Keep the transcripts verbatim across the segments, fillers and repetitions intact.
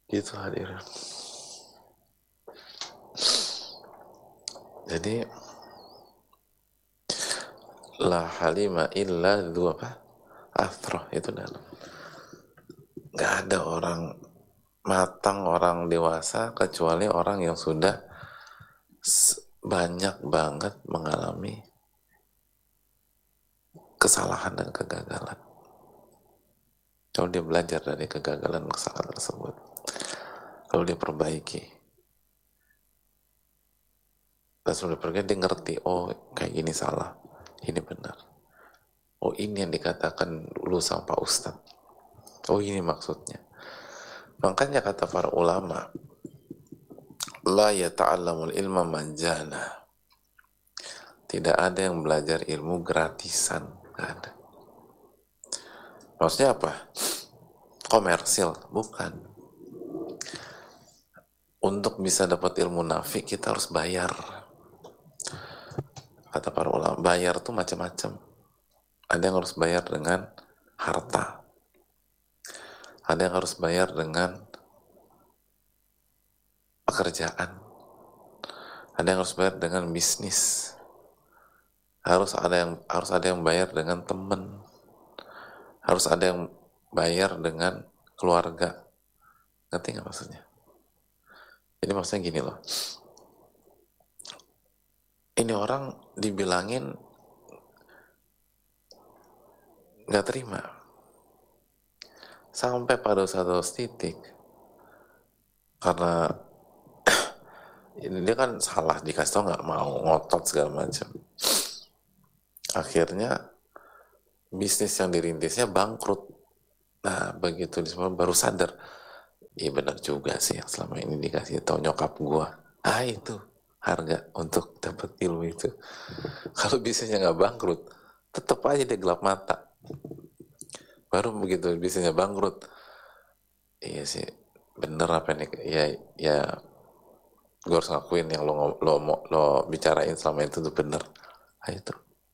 Gitu hadirin. Jadi la halima illa dua apa? Afroh itu dalam. Gak ada orang matang, orang dewasa kecuali orang yang sudah banyak banget mengalami kesalahan dan kegagalan. Kalau dia belajar dari kegagalan dan kesalahan tersebut, kalau dia perbaiki, dan sudah pergi dia ngerti, oh kayak gini salah, ini benar. Oh ini yang dikatakan dulu sama Pak Ustadz. Oh ini maksudnya. Makanya kata para ulama, la yata'allamul ilma manjana. Tidak ada yang belajar ilmu gratisan, nggak ada. Maksudnya apa? Komersil, bukan. Untuk bisa dapat ilmu nafi kita harus bayar. Kata para ulama, bayar tuh macam-macam. Ada yang harus bayar dengan harta. Ada yang harus bayar dengan pekerjaan. Ada yang harus bayar dengan bisnis. Harus ada yang harus ada yang bayar dengan teman. Harus ada yang bayar dengan keluarga. Ngerti nggak maksudnya? Jadi maksudnya gini loh. Ini orang dibilangin nggak terima. Sampai pada satu titik. Karena ini dia kan salah, dikasih tau nggak mau, ngotot segala macam. Akhirnya bisnis yang dirintisnya bangkrut. Nah begitu semua baru sadar, iya benar juga sih yang selama ini dikasih tau nyokap gua. Ah itu harga untuk dapat ilmu itu. Kalau bisnisnya nggak bangkrut, tetap aja dia gelap mata. Baru begitu bisnisnya bangkrut, iya sih bener apa nih, ya ya gue harus ngakuin yang lo lo lo, lo bicarain selama itu tuh bener. Nah, itu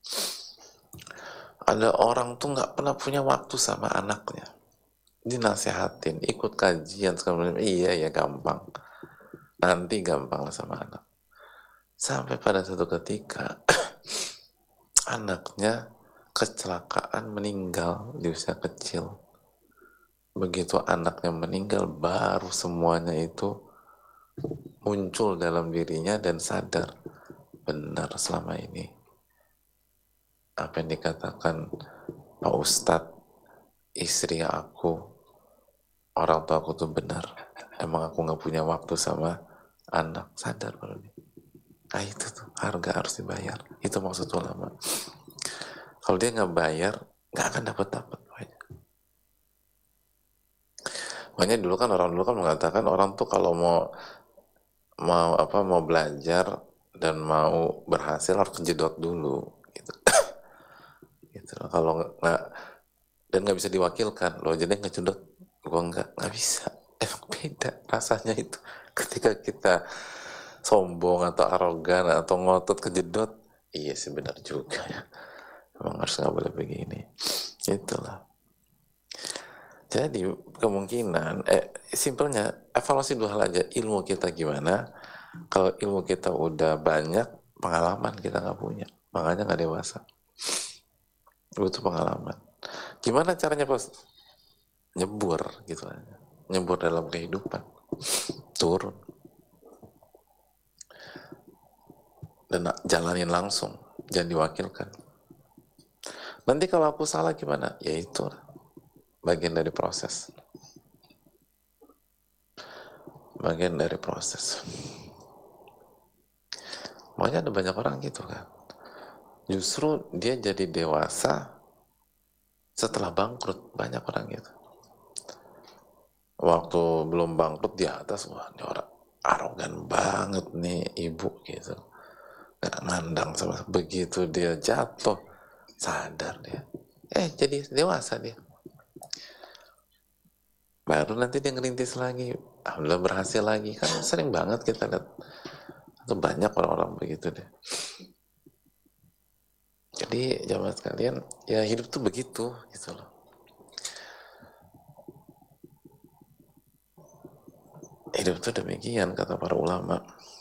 ada orang tuh nggak pernah punya waktu sama anaknya, dinasehatin ikut kajian segala macam, iya ya gampang, nanti gampang lah sama anak. Sampai pada satu ketika anaknya kecelakaan meninggal di usia kecil. Begitu anaknya meninggal baru semuanya itu muncul dalam dirinya dan sadar, benar selama ini apa yang dikatakan Pak Ustadz, istri aku, orang tua aku tuh benar. Emang aku nggak punya waktu sama anak. Sadar baru nih. Nah itu tuh harga harus dibayar. Itu maksud ulama. Kalau dia nggak bayar, nggak akan dapat dapat. Makanya dulu kan orang dulu kan mengatakan orang tuh kalau mau mau apa mau belajar dan mau berhasil harus kejedot dulu. Gitu. Gitu. Kalau nggak dan nggak bisa diwakilkan, loh jadi ngecedot, gua nggak nggak bisa. Emang beda rasanya itu ketika kita sombong atau arogan atau ngotot kejedot. Iya sih benar juga ya, emang harus nggak boleh begini. Itulah. Jadi kemungkinan, eh simpelnya evaluasi dua hal aja, ilmu kita gimana. Kalau ilmu kita udah banyak, pengalaman kita nggak punya, makanya nggak dewasa. Butuh pengalaman. Gimana caranya pas nyebur gitu aja, nyebur dalam kehidupan, turun dan jalanin langsung, jangan diwakilkan. Nanti kalau aku salah gimana? Ya itu bagian dari proses. Bagian dari proses. Makanya ada banyak orang gitu kan. Justru dia jadi dewasa setelah bangkrut, banyak orang gitu. Waktu belum bangkrut di atas, wah ini orang arogan banget nih ibu gitu. Gak ngandang sama begitu dia jatuh, sadar dia. Eh jadi dewasa dia. Baru nanti dia ngerintis lagi, alhamdulillah berhasil lagi. Kan sering banget kita lihat, atau banyak orang-orang begitu deh. Jadi jamaah sekalian, ya hidup tuh begitu gitu loh. Hidup itu demikian, kata para ulama.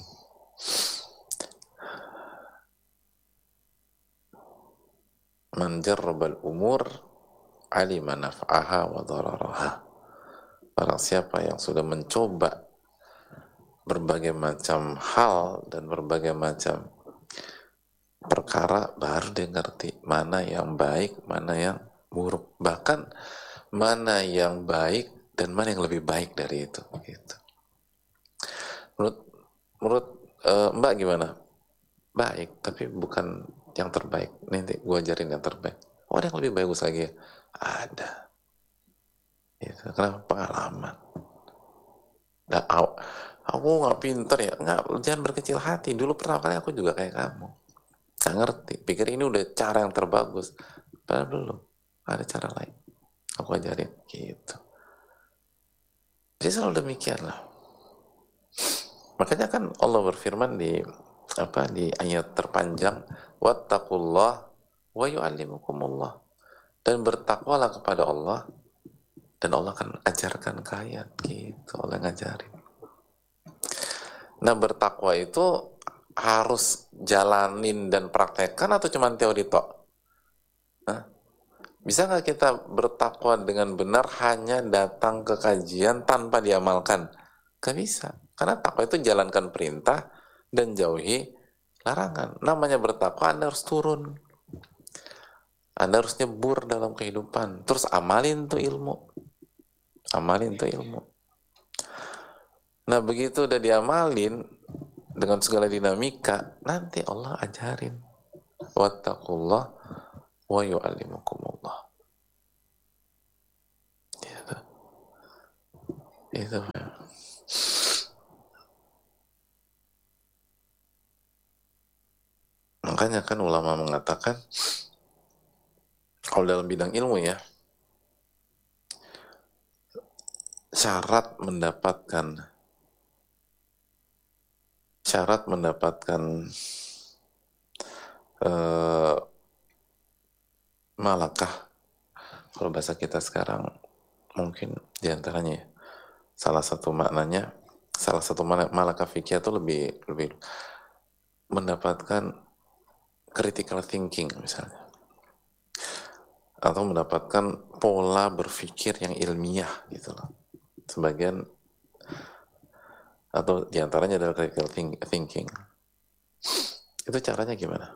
Man jarrabal umur alima naf'aha wa dararaha. Barang siapa yang sudah mencoba berbagai macam hal dan berbagai macam perkara, baru dia ngerti mana yang baik, mana yang buruk, bahkan mana yang baik dan mana yang lebih baik dari itu. Gitu. Menurut menurut uh, Mbak gimana? Baik, tapi bukan yang terbaik. Nanti gue ajarin yang terbaik. Oh, ada yang lebih bagus lagi ya? Ada. Gitu. Kenapa? Pengalaman. Nah, aku, aku nggak pinter ya. Nggak, jangan berkecil hati. Dulu pertama kali aku juga kayak kamu. Nggak ngerti. Pikir ini udah cara yang terbagus. Padahal belum. Ada cara lain. Aku ajarin. Gitu. Jadi selalu demikian lah. Makanya kan Allah berfirman di apa di ayat terpanjang, wattaqullah wa yu'allimukumullah, dan bertakwalah kepada Allah dan Allah akan ajarkan kalian. Gitu, Allah ngajarin. Nah, bertakwa itu harus jalanin dan praktekkan atau cuma teori tok? Nah, bisa nggak kita bertakwa dengan benar hanya datang ke kajian tanpa diamalkan? Gak bisa. Karena takwa itu jalankan perintah dan jauhi larangan. Namanya bertakwa, Anda harus turun. Anda harus nyebur dalam kehidupan. Terus amalin tuh ilmu. Amalin tuh ilmu. Nah, begitu udah diamalin dengan segala dinamika, nanti Allah ajarin. Wattaqullah wa yu'allimukumullah. Gitu. Itu. Makanya kan ulama mengatakan, kalau dalam bidang ilmu ya, syarat mendapatkan syarat mendapatkan uh, malakah, kalau bahasa kita sekarang mungkin diantaranya salah satu maknanya, salah satu malakah fikih itu lebih lebih mendapatkan critical thinking misalnya, atau mendapatkan pola berpikir yang ilmiah gitu loh. Sebagian atau diantaranya adalah critical thinking. Itu caranya gimana?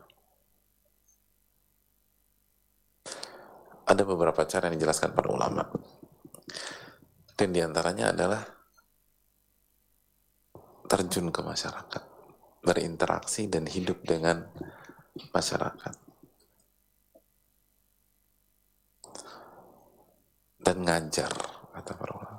Ada beberapa cara yang dijelaskan para ulama, dan diantaranya adalah terjun ke masyarakat, berinteraksi dan hidup dengan masyarakat, dan ngajar, kata para ulama.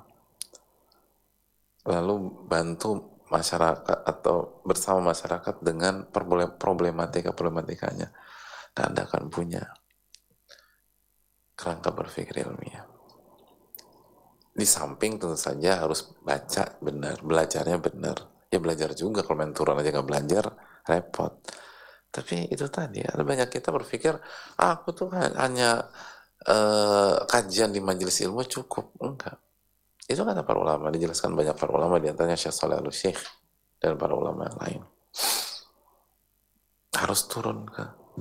Lalu bantu masyarakat atau bersama masyarakat dengan problematika-problematikanya, dan Anda akan punya kerangka berpikir ilmiah. Di samping tentu saja harus baca benar, belajarnya benar. Ya belajar juga, kalau main turun aja nggak belajar, repot. Tapi itu tadi, ada banyak kita berpikir, ah, aku tuh hanya uh, kajian di majelis ilmu cukup. Enggak. Itu kata para ulama, dijelaskan banyak para ulama, diantaranya Syekh Shalih Al-Syekh dan para ulama yang lain. Harus turun ke,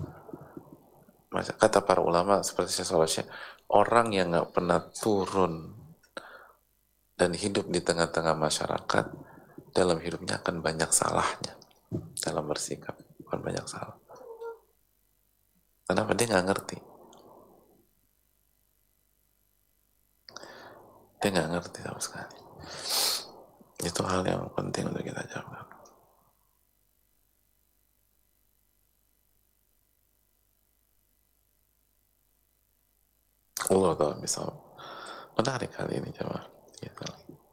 kata para ulama seperti Syekh Shalih Al-Syekh, orang yang nggak pernah turun dan hidup di tengah-tengah masyarakat, dalam hidupnya akan banyak salahnya dalam bersikap, akan banyak salah. Kenapa? Dia nggak ngerti. Dia nggak ngerti sama sekali. Itu hal yang penting untuk kita jawab. Allah taala misal. Menarik kali ini jemaah. Gitu.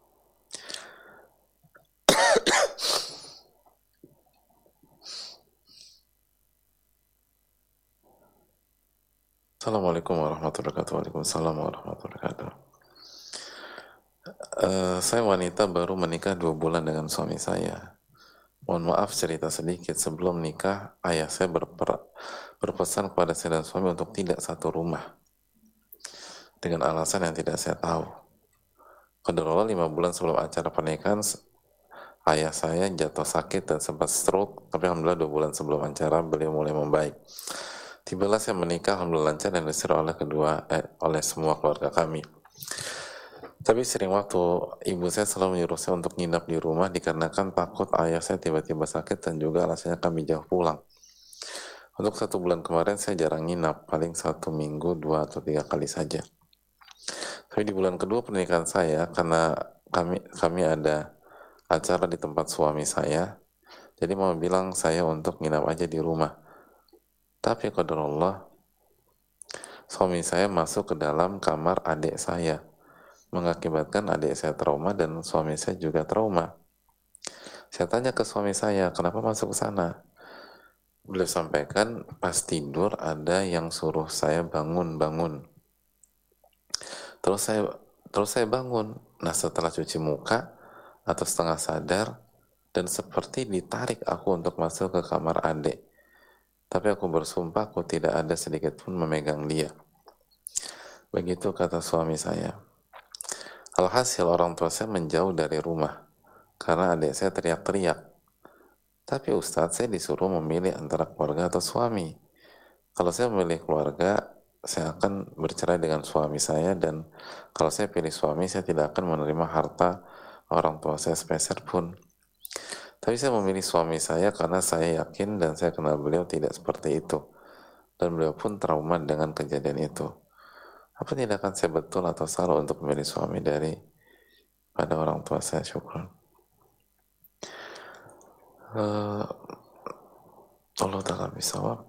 Assalamualaikum warahmatullahi wabarakatuh. Waalaikumsalam warahmatullahi wabarakatuh. Uh, saya wanita baru menikah dua bulan dengan suami saya. Mohon maaf cerita sedikit, sebelum nikah ayah saya berper, berpesan kepada saya dan suami untuk tidak satu rumah dengan alasan yang tidak saya tahu. Qadarullah lima bulan sebelum acara pernikahan Ayah saya jatuh sakit dan sempat stroke, tapi alhamdulillah dua bulan sebelum acara beliau mulai membaik. Tibalah saya menikah, alhamdulillah lancar dan disuruh oleh kedua eh, oleh semua keluarga kami. Tapi sering waktu ibu saya selalu menyuruh saya untuk nginap di rumah dikarenakan takut ayah saya tiba-tiba sakit dan juga alasannya kami jauh pulang. Untuk satu bulan kemarin saya jarang nginap, paling satu minggu dua atau tiga kali saja. Tapi di bulan kedua pernikahan saya, karena kami kami ada acara di tempat suami saya, jadi mau bilang saya untuk nginap aja di rumah. Tapi qadarullah, suami saya masuk ke dalam kamar adik saya, mengakibatkan adik saya trauma dan suami saya juga trauma. Saya tanya ke suami saya, kenapa masuk ke sana? Beliau sampaikan, pas tidur ada yang suruh saya bangun-bangun. Terus saya terus saya bangun. Nah setelah cuci muka atau setengah sadar dan seperti ditarik aku untuk masuk ke kamar adik. Tapi aku bersumpah aku tidak ada sedikit pun memegang dia. Begitu kata suami saya. Alhasil orang tua saya menjauh dari rumah karena adik saya teriak-teriak. Tapi Ustadz saya disuruh memilih antara keluarga atau suami. Kalau saya memilih keluarga, saya akan bercerai dengan suami saya dan kalau saya pilih suami, saya tidak akan menerima harta orang tua saya sepeser pun. Tapi saya memilih suami saya karena saya yakin dan saya kenal beliau tidak seperti itu. Dan beliau pun trauma dengan kejadian itu. Apa tindakan saya betul atau salah untuk memilih suami dari pada orang tua saya? Syukran. Uh, Allah Ta'ala bisawab.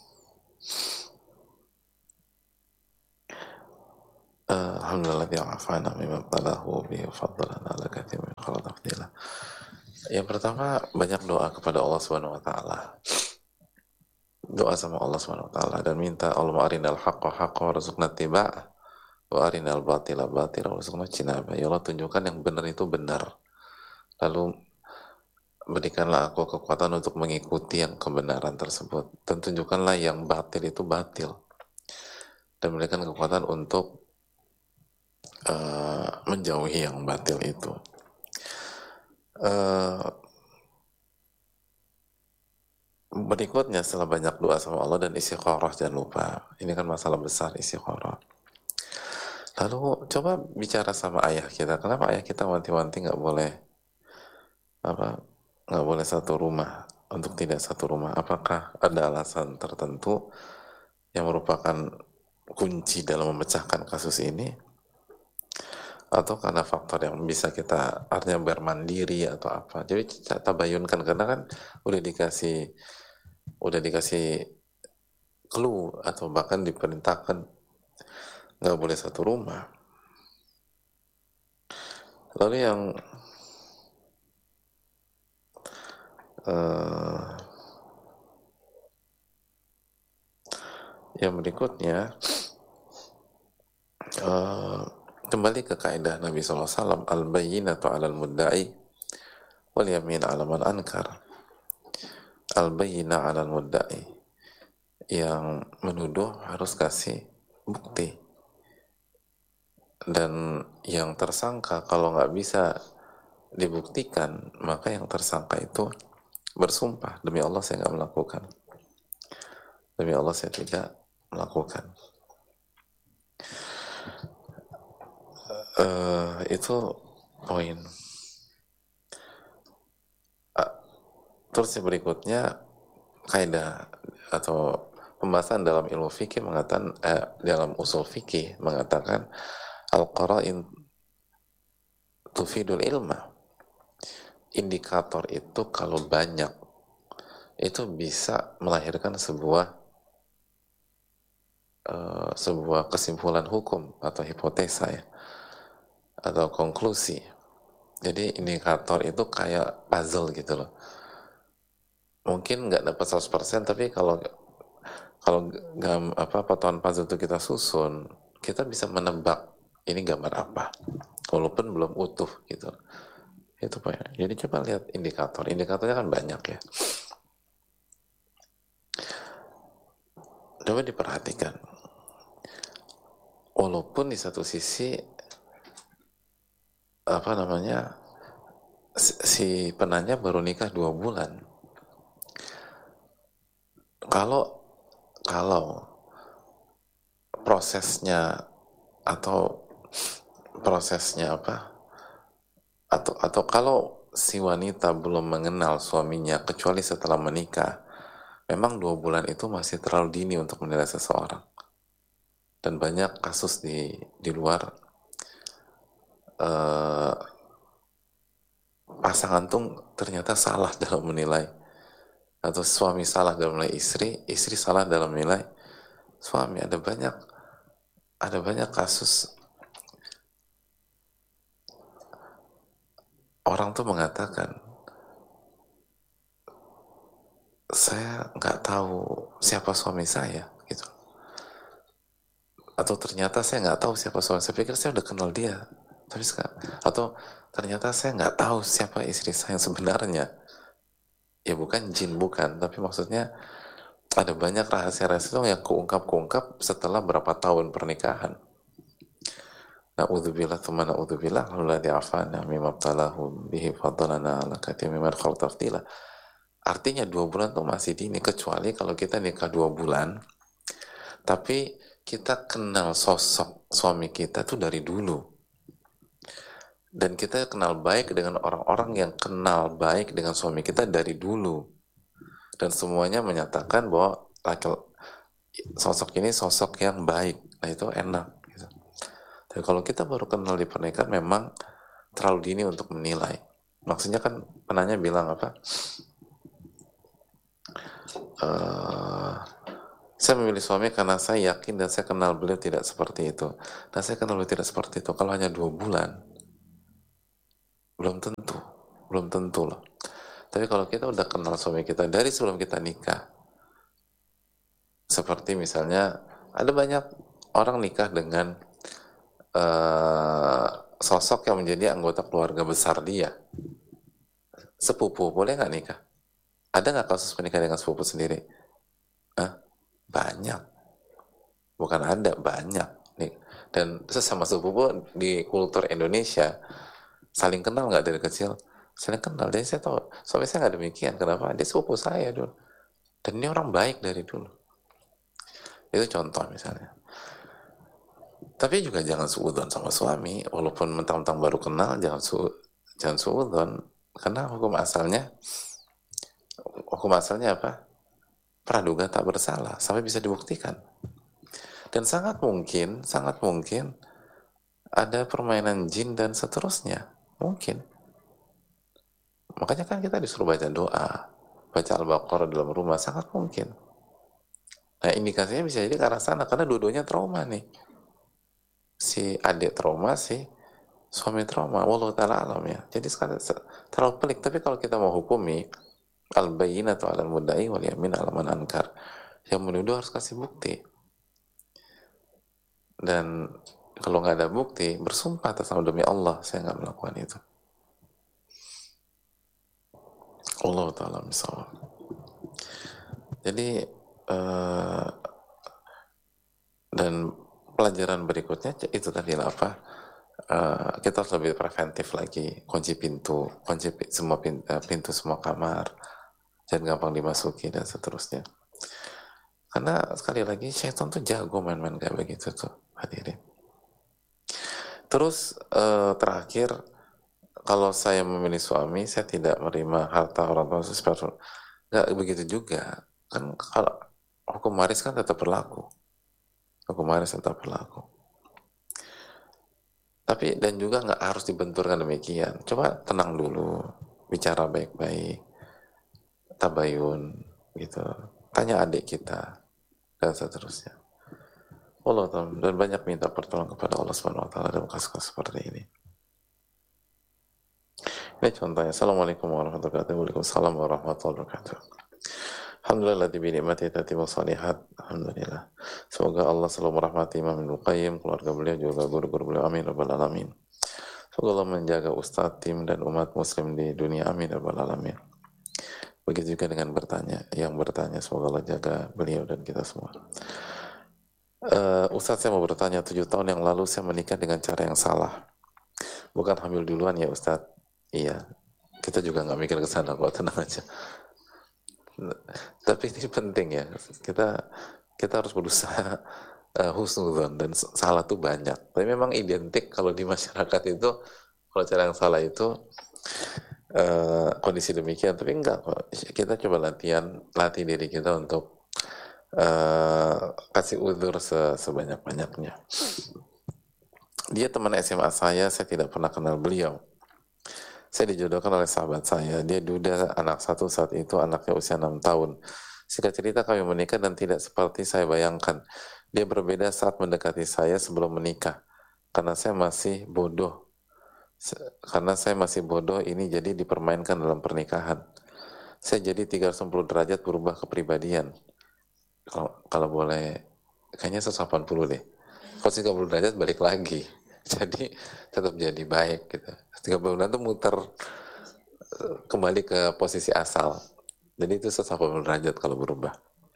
Uh, Alhamdulillah di'afana mimma talahu bihi fadlan ala kathir min khala tafdila. Yang pertama, banyak doa kepada Allah Subhanahu wa taala. Doa sama Allah Subhanahu wa taala dan minta Allah arinal haqqa haqqa warzuqna tiba'ah wa arinal batila batila warzuqna jinaba. Ya Allah, tunjukkan yang benar itu benar. Lalu berikanlah aku kekuatan untuk mengikuti yang kebenaran tersebut dan tunjukkanlah yang batil itu batil dan berikan kekuatan untuk uh, menjauhi yang batil itu. Uh, berikutnya setelah banyak doa sama Allah dan istikharah, jangan lupa ini kan masalah besar istikharah. Lalu coba bicara sama ayah kita, kenapa ayah kita wanti-wanti nggak boleh apa nggak boleh satu rumah, untuk tidak satu rumah? Apakah ada alasan tertentu yang merupakan kunci dalam memecahkan kasus ini, atau karena faktor yang bisa kita artinya bermandiri atau apa? Jadi tabayunkan, karena kan udah dikasih udah dikasih clue atau bahkan diperintahkan nggak boleh satu rumah. Lalu yang uh, yang berikutnya, uh, kembali ke kaidah Nabi shallallahu alaihi wasallam, al-bayyinatu 'alal mudda'i wal yamin 'ala man ankar. Al-bayyina 'alal mudda'i, yang menuduh harus kasih bukti, dan yang tersangka kalau nggak bisa dibuktikan maka yang tersangka itu bersumpah, demi Allah saya nggak melakukan, demi Allah saya tidak melakukan. Uh, itu poin. Uh, terus yang berikutnya, kaidah atau pembahasan dalam ilmu fikih mengatakan, eh, dalam usul fikih mengatakan al-qara'in tufidul ilma. Indikator itu kalau banyak itu bisa melahirkan sebuah uh, sebuah kesimpulan hukum atau hipotesa ya, atau konklusi. Jadi indikator itu kayak puzzle gitu loh. Mungkin nggak dapat seratus persen, tapi kalau kalau gam, apa potongan puzzle itu kita susun, kita bisa menebak ini gambar apa, walaupun belum utuh gitu. Itu poinnya. Jadi coba lihat indikator, indikatornya kan banyak ya. Coba diperhatikan. Walaupun di satu sisi apa namanya si penanya baru nikah dua bulan. Kalau kalau prosesnya atau prosesnya apa? Atau atau kalau si wanita belum mengenal suaminya kecuali setelah menikah, memang dua bulan itu masih terlalu dini untuk menilai seseorang. Dan banyak kasus di di luar eh, pasangan tuh ternyata salah dalam menilai, atau suami salah dalam menilai istri, istri salah dalam menilai suami. Ada banyak ada banyak kasus orang tuh mengatakan, saya nggak tahu siapa suami saya gitu, atau ternyata saya nggak tahu siapa suami saya, pikir saya udah kenal dia, tapi sekarang, atau ternyata saya nggak tahu siapa istri saya yang sebenarnya. Ya bukan jin, bukan, tapi maksudnya ada banyak rahasia-rahasia yang keungkap-keungkap setelah berapa tahun pernikahan. Na'udzubillah thumma na'udzubillah alladzi afana mimma btalahu bihi fadlana ala katsiri mimman khalaqna tafdila. Artinya dua bulan tuh masih dini, kecuali kalau kita nikah dua bulan tapi kita kenal sosok suami kita tuh dari dulu, dan kita kenal baik dengan orang-orang yang kenal baik dengan suami kita dari dulu, dan semuanya menyatakan bahwa laki sosok ini sosok yang baik. Nah itu enak gitu. Tapi kalau kita baru kenal di pernikahan, memang terlalu dini untuk menilai. Maksudnya kan penanya bilang apa, uh, saya memilih suami karena saya yakin dan saya kenal beliau tidak seperti itu. Dan saya kenal beliau tidak seperti itu. Kalau hanya dua bulan, belum tentu, belum tentu loh. Tapi kalau kita udah kenal suami kita dari sebelum kita nikah, seperti misalnya ada banyak orang nikah dengan uh, sosok yang menjadi anggota keluarga besar dia, sepupu, boleh nggak nikah? Ada nggak kasus menikah dengan sepupu sendiri? Hah? Banyak, bukan ada, banyak nih. Dan sesama sepupu di kultur Indonesia saling kenal nggak dari kecil? Saling kenal. Dan saya tahu suami saya nggak demikian. Kenapa? Dia sepupu saya dulu, dan ini orang baik dari dulu. Itu contoh misalnya. Tapi juga jangan suudzon sama suami, walaupun mentang-mentang baru kenal, jangan su jangan suudzon, karena hukum asalnya hukum asalnya apa? Praduga tak bersalah sampai bisa dibuktikan. Dan sangat mungkin, sangat mungkin ada permainan jin dan seterusnya. Mungkin. Makanya kan kita disuruh baca doa, baca Al-Baqarah dalam rumah, sangat mungkin. Nah indikasinya bisa jadi ke arah sana, karena dua-duanya trauma nih. Si adik trauma, si suami trauma. Wallahu ta'ala alam ya. Jadi sekarang terlalu pelik. Tapi kalau kita mau hukumi, al-bayyinatu 'alal mudda'i wal yamin 'ala man ankar. Yang menuduh harus kasih bukti. Dan kalau nggak ada bukti, bersumpah atas nama demi Allah, saya nggak melakukan itu. Allah ta'ala misalnya. Jadi uh, dan pelajaran berikutnya itu tadi apa? Uh, kita harus lebih preventif lagi, kunci pintu, kunci semua pintu, pintu semua kamar, jangan gampang dimasuki dan seterusnya. Karena sekali lagi syaitan tuh jago main-main kayak begitu tuh, hadirin. Terus uh, terakhir, kalau saya memilih suami, saya tidak menerima harta orang tua seperti nggak begitu juga. Kan kalau hukum waris kan tetap berlaku, hukum waris tetap berlaku. Tapi dan juga nggak harus dibenturkan demikian. Coba tenang dulu, bicara baik-baik, tabayun, gitu. Tanya adik kita dan seterusnya. Allah taala, dan banyak minta pertolongan kepada Allah Subhanahu Wa Taala dalam kasus-kasus seperti ini. Ini contohnya. Assalamualaikum warahmatullahi wabarakatuh. Waalaikumsalam warahmatullahi wabarakatuh. Alhamdulillah di binikmati tatimmu shalihat. Alhamdulillah. Semoga Allah selalu merahmati Imam Ibnu Qayyim, keluarga beliau, juga guru-guru beliau. Amin rabbal alamin. Semoga Allah menjaga ustadz, tim, dan umat muslim di dunia. Amin rabbal alamin. Begitu juga dengan bertanya, yang bertanya, semoga Allah jaga beliau dan kita semua. Uh, Ustadz, saya mau bertanya, tujuh tahun yang lalu saya menikah dengan cara yang salah. Bukan hamil duluan ya Ustadz? Iya, kita juga nggak mikir ke sana kok, tenang aja. Tapi ini penting ya, kita kita harus berusaha uh, husnuzon, dan salah tuh banyak. Tapi memang identik kalau di masyarakat itu, kalau cara yang salah itu uh, kondisi demikian. Tapi enggak kok, kita coba latihan, latih diri kita untuk uh, kasih udzur se sebanyak-banyaknya. Dia teman S M A saya, saya tidak pernah kenal beliau. Saya dijodohkan oleh sahabat saya. Dia duda anak satu, saat itu anaknya usia enam tahun. Singkat cerita kami menikah dan tidak seperti saya bayangkan. Dia berbeda saat mendekati saya sebelum menikah. Karena saya masih bodoh. Karena saya masih bodoh, ini jadi dipermainkan dalam pernikahan. Saya jadi tiga ratus enam puluh derajat berubah kepribadian. Kalau, kalau boleh, kayaknya seratus delapan puluh deh. Kalau tiga puluh derajat balik lagi. Jadi tetap jadi baik gitu. tiga puluh derajat itu muter kembali ke posisi asal. Jadi itu seratus delapan puluh derajat kalau berubah.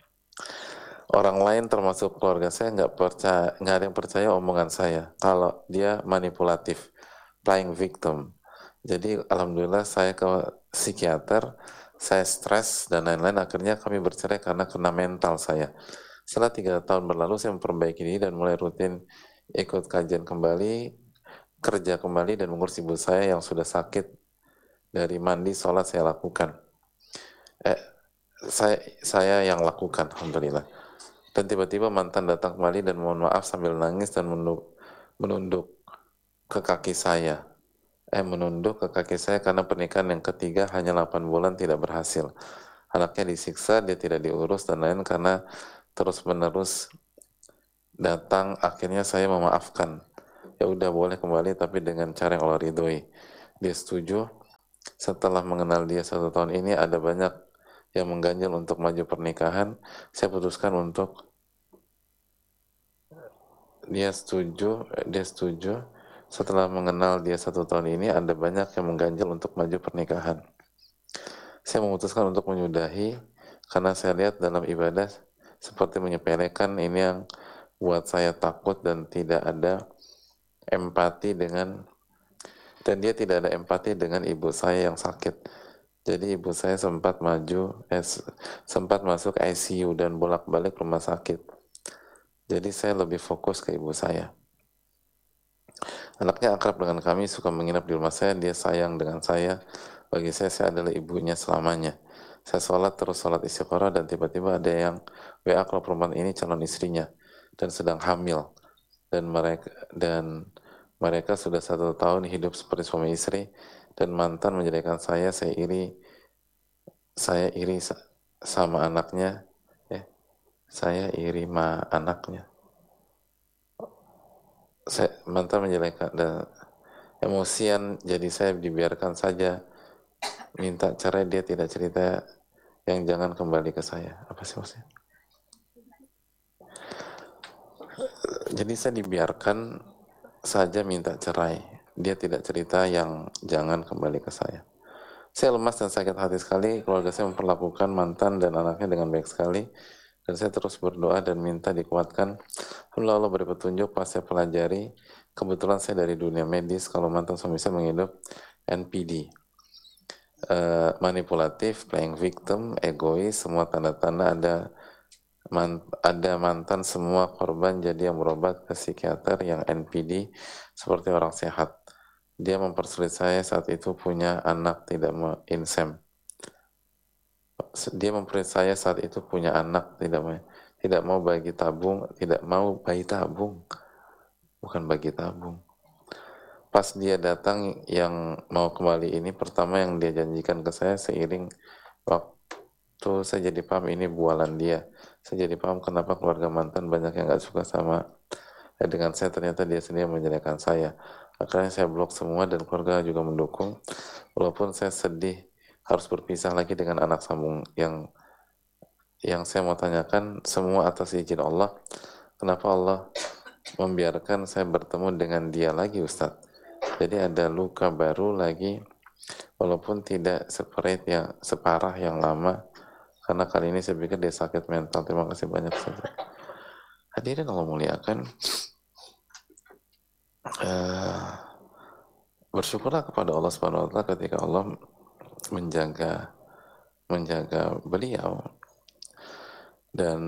Orang lain termasuk keluarga saya nggak percaya, nggak ada yang percaya omongan saya kalau dia manipulatif, playing victim. Jadi alhamdulillah saya ke psikiater, saya stres dan lain-lain. Akhirnya kami bercerai karena kena mental saya. Setelah tiga tahun berlalu, saya memperbaiki diri dan mulai rutin ikut kajian kembali, kerja kembali, dan mengurus ibu saya yang sudah sakit. Dari mandi, sholat saya lakukan. Eh, saya saya yang lakukan, alhamdulillah. Dan tiba-tiba mantan datang kembali dan mohon maaf sambil nangis dan menunduk, menunduk ke kaki saya. Eh, menunduk ke kaki saya karena pernikahan yang ketiga hanya delapan bulan tidak berhasil. Anaknya disiksa, dia tidak diurus dan lain karena terus-menerus datang. Akhirnya saya memaafkan. Ya udah boleh kembali tapi dengan cara yang Allah ridhoi. Dia setuju. Setelah mengenal dia satu tahun ini, ada banyak yang mengganjal untuk maju pernikahan. Saya putuskan untuk dia setuju, dia setuju. Setelah mengenal dia satu tahun ini, ada banyak yang mengganjal untuk maju pernikahan. Saya memutuskan untuk menyudahi karena saya lihat dalam ibadah seperti menyepelekan. Ini yang buat saya takut dan tidak ada empati dengan, dan dia tidak ada empati dengan ibu saya yang sakit. Jadi ibu saya sempat maju, eh, sempat masuk I C U dan bolak-balik rumah sakit. Jadi saya lebih fokus ke ibu saya. Anaknya akrab dengan kami, suka menginap di rumah saya, dia sayang dengan saya. Bagi saya, saya adalah ibunya selamanya. Saya sholat terus sholat istiqoroh dan tiba-tiba ada yang W A kalau perempuan ini calon istrinya dan sedang hamil, dan mereka dan mereka sudah satu tahun hidup seperti suami istri, dan mantan menjadikan saya saya iri saya iri sama anaknya, eh saya iri sama anaknya. Saya mantan menjelekan dan emosian, jadi saya dibiarkan saja, minta cerai, dia tidak cerita, yang jangan kembali ke saya. Apa sih maksudnya? Jadi saya dibiarkan saja minta cerai, dia tidak cerita yang jangan kembali ke saya. Saya lemas dan sakit hati sekali. Keluarga saya memperlakukan mantan dan anaknya dengan baik sekali, dan saya terus berdoa dan minta dikuatkan. Alhamdulillah Allah beri petunjuk pas saya pelajari. Kebetulan saya dari dunia medis. Kalau mantan suami saya menghidup N P D, uh, manipulatif, playing victim, egois, semua tanda-tanda ada man, ada mantan. Semua korban jadi yang berobat ke psikiater yang N P D seperti orang sehat. Dia mempersulit saya saat itu punya anak tidak mau insem. Dia mempersulit saya saat itu punya anak tidak mau tidak mau bagi tabung, tidak mau bayi tabung, bukan bagi tabung. Pas dia datang yang mau kembali ini, pertama yang dia janjikan ke saya, seiring waktu saya jadi paham ini bualan dia. Saya jadi paham kenapa keluarga mantan banyak yang gak suka sama eh, dengan saya. Ternyata dia sendiri menjelekan saya. Akhirnya saya blok semua dan keluarga juga mendukung. Walaupun saya sedih harus berpisah lagi dengan anak sambung. Yang yang saya mau tanyakan, semua atas izin Allah, kenapa Allah membiarkan saya bertemu dengan dia lagi, Ustadz? Jadi ada luka baru lagi, walaupun tidak separah yang separah yang lama, karena kali ini saya pikir dia sakit mental. Terima kasih banyak. Hadirin Allah muliakan, uh, bersyukurlah kepada Allah Subhanahu wa taala ketika Allah menjaga menjaga beliau. Dan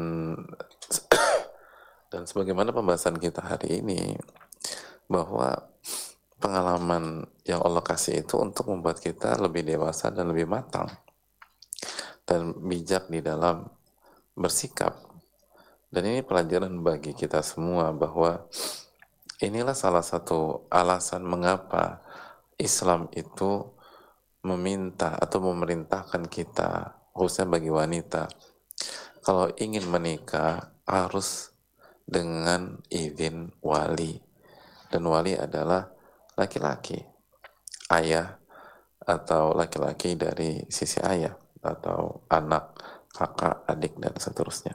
dan sebagaimana pembahasan kita hari ini, bahwa pengalaman yang Allah kasih itu untuk membuat kita lebih dewasa dan lebih matang dan bijak di dalam bersikap. Dan ini pelajaran bagi kita semua, bahwa inilah salah satu alasan mengapa Islam itu meminta atau memerintahkan kita, khususnya bagi wanita, kalau ingin menikah harus dengan izin wali. Dan wali adalah laki-laki, ayah atau laki-laki dari sisi ayah, atau anak, kakak, adik, dan seterusnya.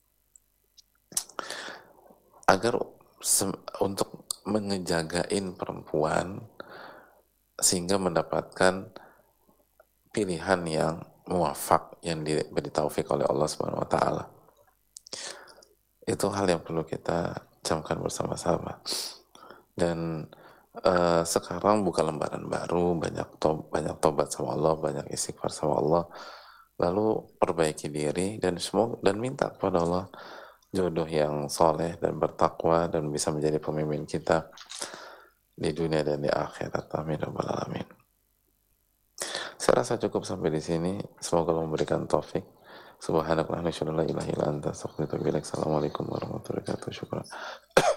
Agar untuk mengejagain perempuan sehingga mendapatkan pilihan yang muafak, yang diberi taufik oleh Allah Subhanahu wa taala. Itu hal yang perlu kita camkan bersama-sama. Dan uh, sekarang buka lembaran baru, banyak to banyak tobat sama Allah, banyak istighfar sama Allah, lalu perbaiki diri dan semua, dan minta kepada Allah jodoh yang soleh dan bertakwa dan bisa menjadi pemimpin kita di dunia dan di akhirat. Amin ya rabbal alamin. Saya rasa cukup sampai di sini. Semoga Allah memberikan taufik. Subhanakallahumma wa bihamdika, asyhadu an la ilaha illa anta, astaghfiruka wa atubu ilaik. Assalamualaikum warahmatullahi wabarakatuh. Syukran.